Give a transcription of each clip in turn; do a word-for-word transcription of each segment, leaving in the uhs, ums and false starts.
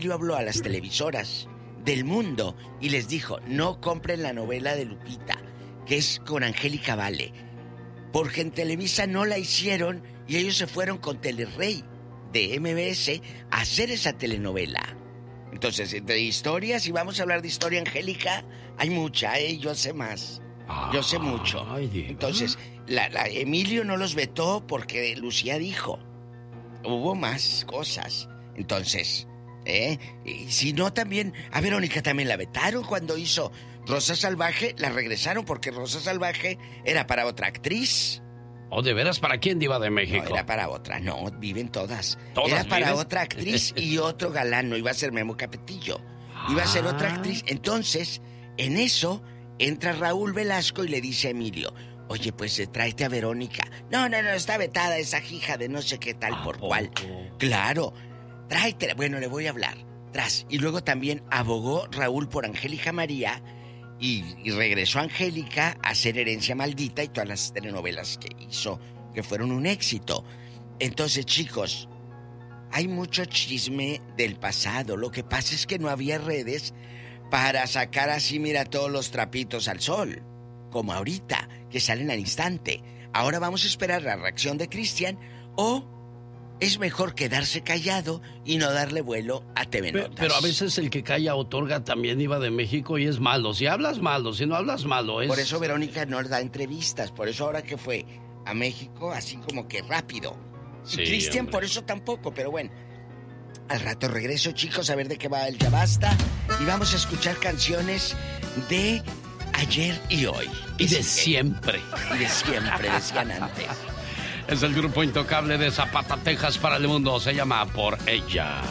Emilio habló a las televisoras del mundo y les dijo, no compren la novela de Lupita, que es con Angélica Vale, porque en Televisa no la hicieron y ellos se fueron con Telerrey de M B S a hacer esa telenovela. Entonces, de historias, y vamos a hablar de historia angélica, hay mucha, ¿eh? Yo sé más. Yo sé mucho. Entonces, la, la Emilio no los vetó porque Lucía dijo. Hubo más cosas. Entonces, ¿eh? Y si no, también a Verónica también la vetaron cuando hizo Rosa Salvaje, la regresaron porque Rosa Salvaje era para otra actriz. ¿O oh, de veras para quién, Diva de México? No, era para otra, no, viven todas. ¿Todas Era para viven? otra actriz y otro galán, no iba a ser Memo Capetillo. Iba a ser otra actriz. Entonces, en eso, entra Raúl Velasco y le dice a Emilio, oye, pues tráete a Verónica. No, no, no, está vetada esa hija de no sé qué tal por cual. Claro, tráetela. Bueno, le voy a hablar. Tras. Y luego también abogó Raúl por Angélica María y, y regresó Angélica a hacer Herencia Maldita y todas las telenovelas que hizo, que fueron un éxito. Entonces, chicos, hay mucho chisme del pasado. Lo que pasa es que no había redes para sacar así, mira, todos los trapitos al sol, como ahorita, que salen al instante. Ahora vamos a esperar la reacción de Cristian, o es mejor quedarse callado y no darle vuelo a T V Notas. Pero, pero a veces el que calla otorga también, Diva de México, y es malo. Si hablas malo, si no hablas malo, es... Por eso Verónica no da entrevistas, por eso ahora que fue a México, así como que rápido. Sí, y Cristian hombre. por eso tampoco, pero bueno. Al rato regreso, chicos, a ver de qué va el Ya Basta. Y vamos a escuchar canciones de ayer y hoy. Y de siempre. Y de siempre, decían antes. Es el grupo intocable de Zapata, Texas, para el mundo. Se llama Por Ella.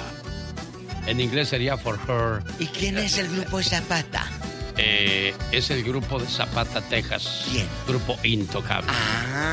En inglés sería For Her. ¿Y quién es el grupo de Zapata? Eh, es el grupo de Zapata, Texas. ¿Quién? Grupo intocable. Ah.